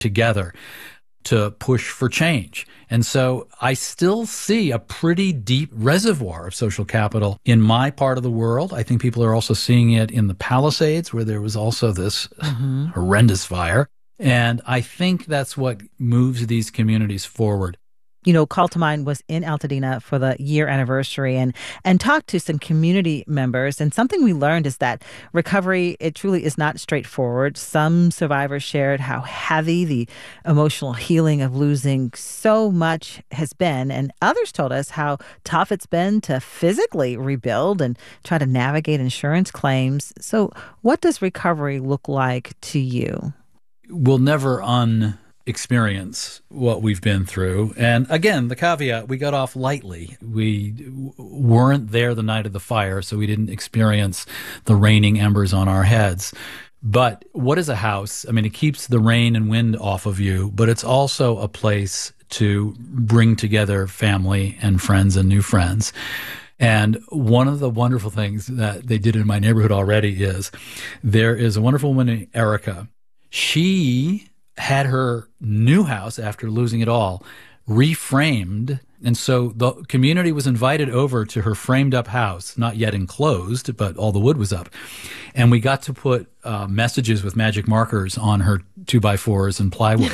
together to push for change. And so I still see a pretty deep reservoir of social capital in my part of the world. I think people are also seeing it in the Palisades, where there was also this horrendous fire. And I think that's what moves these communities forward. You know, Call to Mind was in Altadena for the year anniversary and talked to some community members. And something we learned is that recovery, it truly is not straightforward. Some survivors shared how heavy the emotional healing of losing so much has been. And others told us how tough it's been to physically rebuild and try to navigate insurance claims. So what does recovery look like to you? We'll never experience what we've been through. And again, the caveat, we got off lightly. We weren't there the night of the fire, so we didn't experience the raining embers on our heads. But what is a house? I mean, it keeps the rain and wind off of you, but it's also a place to bring together family and friends and new friends. And one of the wonderful things that they did in my neighborhood already is there is a wonderful woman, Erica. She had her new house, after losing it all, reframed. And so the community was invited over to her framed up house, not yet enclosed, but all the wood was up. And we got to put messages with magic markers on her 2x4s and plywood.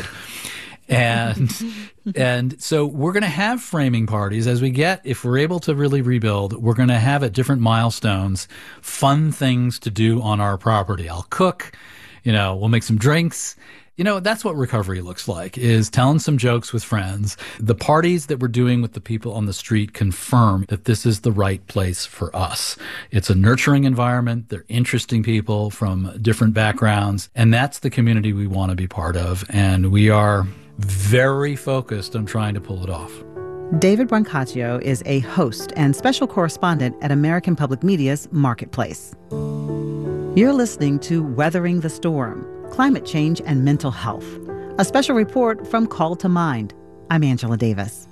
And so we're going to have framing parties if we're able to really rebuild, we're going to have at different milestones, fun things to do on our property. I'll cook, we'll make some drinks. That's what recovery looks like, is telling some jokes with friends. The parties that we're doing with the people on the street confirm that this is the right place for us. It's a nurturing environment. They're interesting people from different backgrounds. And that's the community we want to be part of. And we are very focused on trying to pull it off. David Brancaccio is a host and special correspondent at American Public Media's Marketplace. You're listening to Weathering the Storm: Climate Change and Mental Health, a special report from Call to Mind. I'm Angela Davis.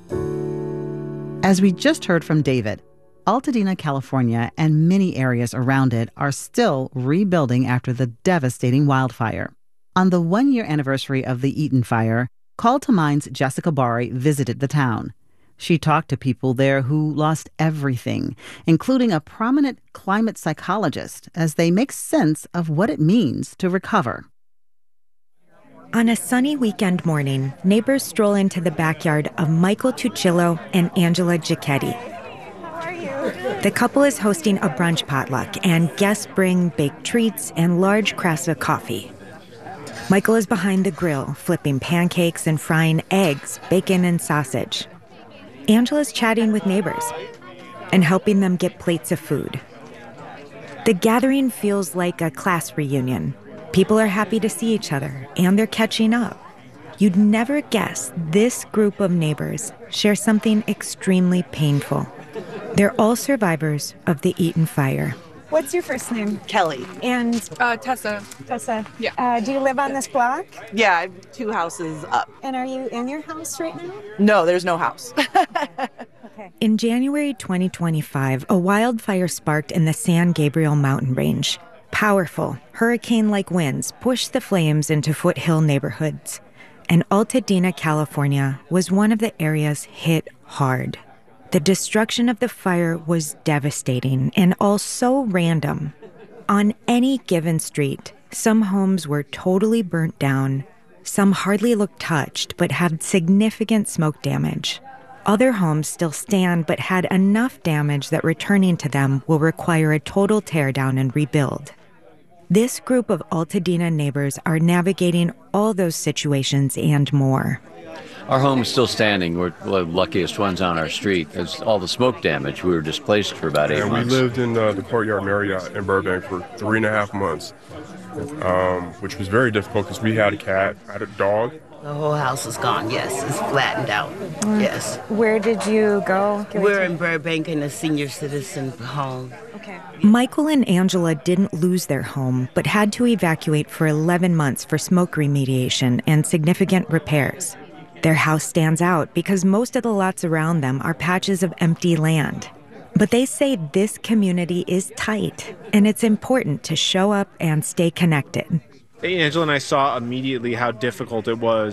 As we just heard from David, Altadena, California, and many areas around it are still rebuilding after the devastating wildfire. On the one-year anniversary of the Eaton fire, Call to Mind's Jessica Bari visited the town. She talked to people there who lost everything, including a prominent climate psychologist, as they make sense of what it means to recover. On a sunny weekend morning, neighbors stroll into the backyard of Michael Tuccillo and Angela Giacchetti. How are you? The couple is hosting a brunch potluck, and guests bring baked treats and large crafts of coffee. Michael is behind the grill, flipping pancakes and frying eggs, bacon, and sausage. Angela's chatting with neighbors and helping them get plates of food. The gathering feels like a class reunion. People are happy to see each other, and they're catching up. You'd never guess this group of neighbors share something extremely painful. They're all survivors of the Eaton fire. What's your first name? Kelly. And Tessa. Tessa. Yeah. Do you live on this block? Yeah, I have 2 houses up. And are you in your house right now? No, there's no house. Okay. In January 2025, a wildfire sparked in the San Gabriel mountain range. Powerful, hurricane-like winds pushed the flames into foothill neighborhoods. And Altadena, California, was one of the areas hit hard. The destruction of the fire was devastating and all so random. On any given street, some homes were totally burnt down. Some hardly looked touched but had significant smoke damage. Other homes still stand but had enough damage that returning to them will require a total teardown and rebuild. This group of Altadena neighbors are navigating all those situations and more. Our home is still standing. We're the luckiest ones on our street. As all the smoke damage, we were displaced for about 8 months. We lived in the Courtyard Marriott in Burbank for 3.5 months, which was very difficult because we had a cat, I had a dog. The whole house is gone, yes. It's flattened out, yes. Where did you go? We're in Burbank in a senior citizen home. Okay. Michael and Angela didn't lose their home, but had to evacuate for 11 months for smoke remediation and significant repairs. Their house stands out because most of the lots around them are patches of empty land. But they say this community is tight, and it's important to show up and stay connected. Angela and I saw immediately how difficult it was